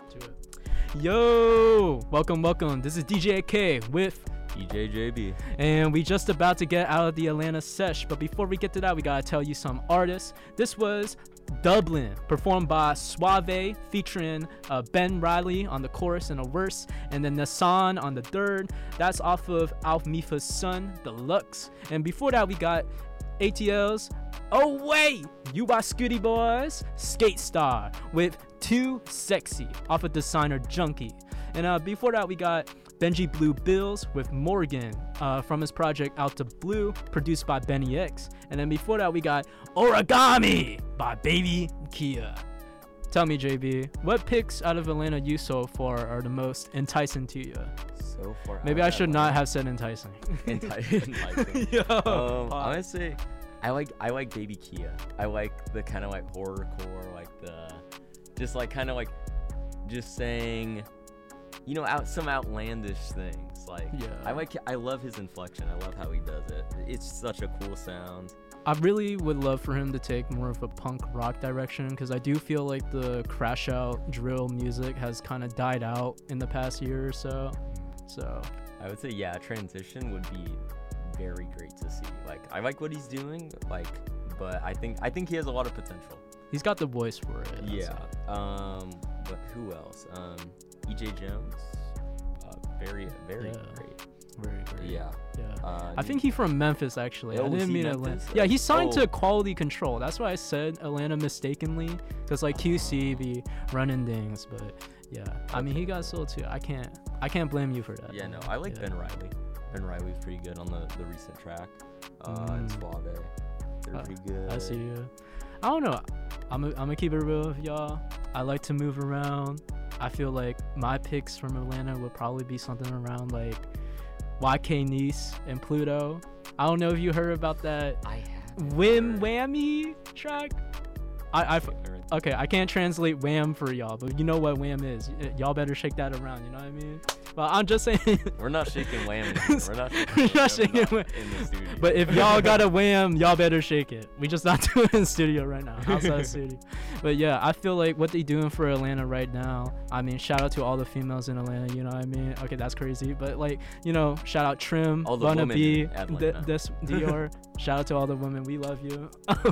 to it. Yo, welcome. This is DJ K with DJ JB, and we just about to get out of the Atlanta sesh. But before we get to that, we gotta tell you some artists. This was Dublin, performed by Suave, featuring Ben Riley on the chorus and a verse, and then Nassan on the third. That's off of Alf Mifa's Son Deluxe. And before that, we got ATL's Oh Wait, You by Scooty Boys, Skate Star with Too Sexy off of Designer Junkie. And before that, we got Benji Blue Bills with Morgan from his project Out to Blue, produced by Benny X. And then before that, we got Origami by Baby Kia. Tell me, JB, what picks out of Atlanta you so far are the most enticing to you? So far, maybe I should not have said enticing. Enticing. Yo, I'm gonna say I like Baby Kia. I like the kind of like horrorcore, like the just like kind of like just saying, you know, some outlandish things. Like, yeah. I love his inflection. I love how he does it. It's such a cool sound. I really would love for him to take more of a punk rock direction, because I do feel like the crash out drill music has kind of died out in the past year or so. So I would say, yeah, transition would be very great to see. Like, I like what he's doing, like, but I think he has a lot of potential. He's got the voice for it. Yeah. But who else? EJ Jones, very great. Very great. Yeah. I think he's from Memphis, actually. Oh, I didn't mean Atlanta. Yeah, he's signed to Quality Control. That's why I said Atlanta mistakenly, because like QC be running things. But yeah, I mean, he got sold too. I can't blame you for that. Yeah, no, I like Ben Riley. Ben Riley's pretty good on the recent track. And Suave, they're pretty good. I see you. I don't know. I'm gonna keep it real with y'all. I like to move around. I feel like my picks from Atlanta would probably be something around like YK Nice and Pluto. I don't know if you heard about that Whammy track. Okay, I can't translate wham for y'all, but you know what wham is. Y'all better shake that around, you know what I mean? But I'm just saying. We're not shaking wham. We're not shaking wham in the studio. But if y'all got a wham, y'all better shake it. We just not doing it in the studio right now, outside the studio. But yeah, I feel like what they doing for Atlanta right now, I mean, shout out to all the females in Atlanta, you know what I mean? Okay, that's crazy. But like, you know, shout out Trim, Lana B, this Dior. Shout out to all the women. We love you.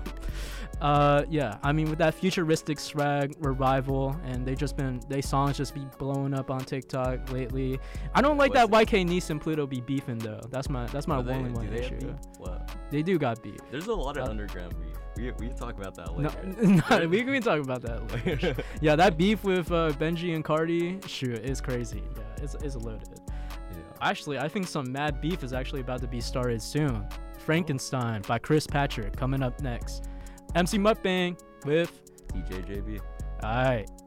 Yeah, I mean, with that futuristic swag revival, and they songs just be blowing up on TikTok lately. I don't like that YK Nice and Pluto be beefing though. That's my only one issue. They do got beef. There's a lot of underground beef. We can talk about that later. No, we can talk about that later. Yeah, that beef with Benji and Cardi, shoot, is crazy. Yeah, it's loaded. Yeah. Actually, I think some mad beef is actually about to be started soon. Frankenstein by Chris Patrick coming up next. MC Mukbang with DJ JB. All right.